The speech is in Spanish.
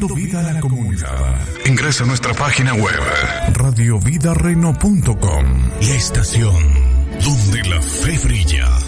dando vida a la comunidad. Ingresa a nuestra página web radiovidareno.com, la estación donde la fe brilla.